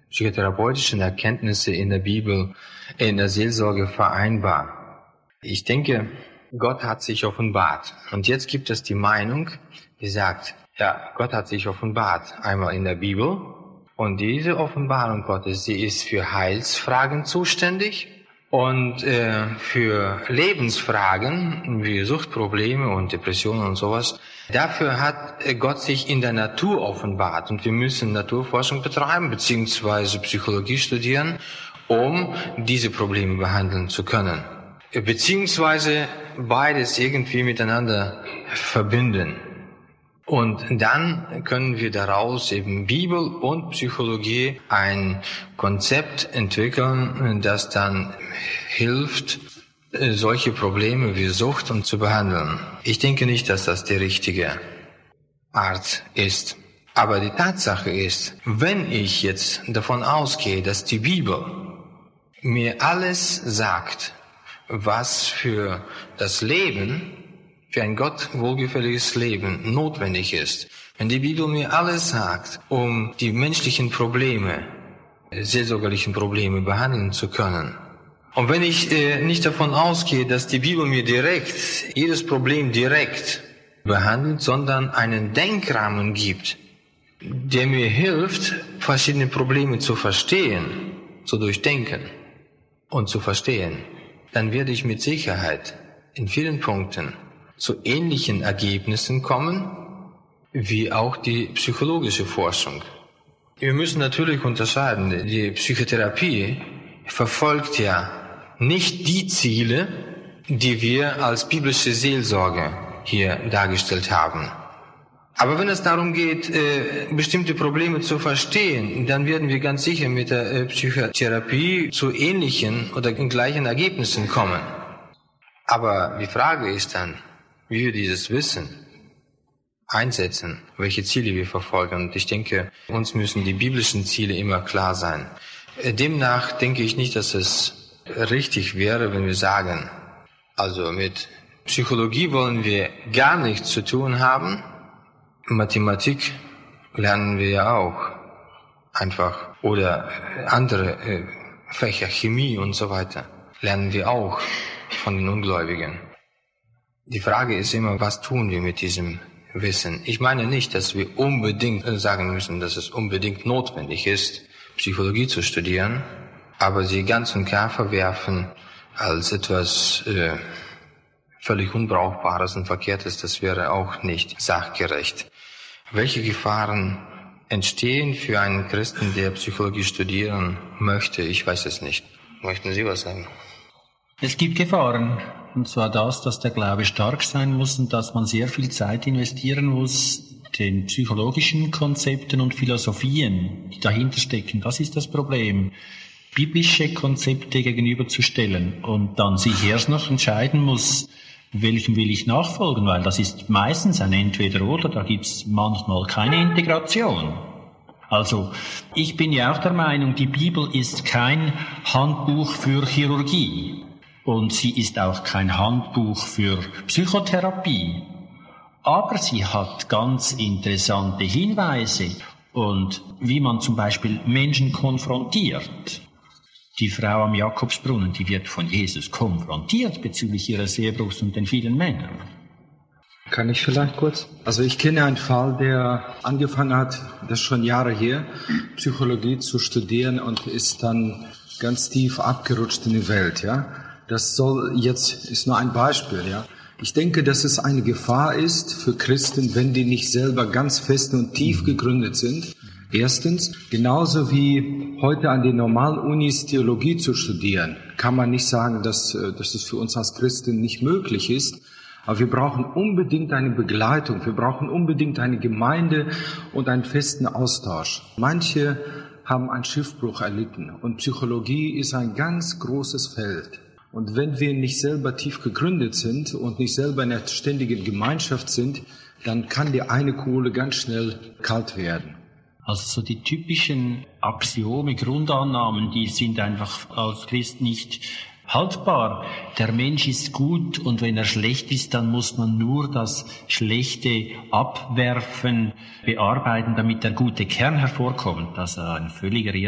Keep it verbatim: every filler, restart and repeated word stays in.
psychotherapeutischen Erkenntnisse in der Bibel, in der Seelsorge vereinbar? Ich denke, Gott hat sich offenbart. Und jetzt gibt es die Meinung, die sagt, ja, Gott hat sich offenbart, einmal in der Bibel. Und diese Offenbarung Gottes, sie ist für Heilsfragen zuständig und äh, für Lebensfragen wie Suchtprobleme und Depressionen und sowas. Dafür hat Gott sich in der Natur offenbart. Und wir müssen Naturforschung betreiben, beziehungsweise Psychologie studieren, um diese Probleme behandeln zu können. Beziehungsweise beides irgendwie miteinander verbinden. Und dann können wir daraus eben Bibel und Psychologie ein Konzept entwickeln, das dann hilft, solche Probleme wie Sucht und zu behandeln. Ich denke nicht, dass das die richtige Art ist. Aber die Tatsache ist, wenn ich jetzt davon ausgehe, dass die Bibel mir alles sagt, was für das Leben, für ein Gott wohlgefälliges Leben notwendig ist. Wenn die Bibel mir alles sagt, um die menschlichen Probleme, seelsorgerlichen Probleme behandeln zu können. Und wenn ich äh, nicht davon ausgehe, dass die Bibel mir direkt, jedes Problem direkt behandelt, sondern einen Denkrahmen gibt, der mir hilft, verschiedene Probleme zu verstehen, zu durchdenken und zu verstehen, dann werde ich mit Sicherheit in vielen Punkten zu ähnlichen Ergebnissen kommen, wie auch die psychologische Forschung. Wir müssen natürlich unterscheiden. Die Psychotherapie verfolgt ja nicht die Ziele, die wir als biblische Seelsorge hier dargestellt haben. Aber wenn es darum geht, bestimmte Probleme zu verstehen, dann werden wir ganz sicher mit der Psychotherapie zu ähnlichen oder gleichen Ergebnissen kommen. Aber die Frage ist dann, wie wir dieses Wissen einsetzen, welche Ziele wir verfolgen. Und ich denke, uns müssen die biblischen Ziele immer klar sein. Demnach denke ich nicht, dass es richtig wäre, wenn wir sagen, also mit Psychologie wollen wir gar nichts zu tun haben. Mathematik lernen wir ja auch einfach. Oder andere äh, Fächer, Chemie und so weiter, lernen wir auch von den Ungläubigen. Die Frage ist immer, was tun wir mit diesem Wissen? Ich meine nicht, dass wir unbedingt sagen müssen, dass es unbedingt notwendig ist, Psychologie zu studieren, aber sie ganz und gar verwerfen als etwas äh, völlig Unbrauchbares und Verkehrtes, das wäre auch nicht sachgerecht. Welche Gefahren entstehen für einen Christen, der Psychologie studieren möchte? Ich weiß es nicht. Möchten Sie was sagen? Es gibt Gefahren. Und zwar das, dass der Glaube stark sein muss und dass man sehr viel Zeit investieren muss, den psychologischen Konzepten und Philosophien, die dahinter stecken. Das ist das Problem. Biblische Konzepte gegenüberzustellen und dann sich erst noch entscheiden muss, welchem will ich nachfolgen, weil das ist meistens ein Entweder-Oder, da gibt es manchmal keine Integration. Also, ich bin ja auch der Meinung, die Bibel ist kein Handbuch für Chirurgie. Und sie ist auch kein Handbuch für Psychotherapie. Aber sie hat ganz interessante Hinweise und wie man zum Beispiel Menschen konfrontiert. Die Frau am Jakobsbrunnen, die wird von Jesus konfrontiert bezüglich ihres Ehebruchs und den vielen Männern. Kann ich vielleicht kurz? Also ich kenne einen Fall, der angefangen hat, das ist schon Jahre her, Psychologie zu studieren und ist dann ganz tief abgerutscht in die Welt, ja. Das soll jetzt, ist nur ein Beispiel, ja. Ich denke, dass es eine Gefahr ist für Christen, wenn die nicht selber ganz fest und tief gegründet sind. Erstens, genauso wie heute an den normalen Unis Theologie zu studieren, kann man nicht sagen, dass, dass es für uns als Christen nicht möglich ist. Aber wir brauchen unbedingt eine Begleitung, wir brauchen unbedingt eine Gemeinde und einen festen Austausch. Manche haben einen Schiffbruch erlitten und Psychologie ist ein ganz großes Feld. Und wenn wir nicht selber tief gegründet sind und nicht selber in einer ständigen Gemeinschaft sind, dann kann die eine Kohle ganz schnell kalt werden. Also so die typischen Axiome, Grundannahmen, die sind einfach als Christ nicht haltbar. Der Mensch ist gut und wenn er schlecht ist, dann muss man nur das Schlechte abwerfen, bearbeiten, damit der gute Kern hervorkommt. Das ist ein völliger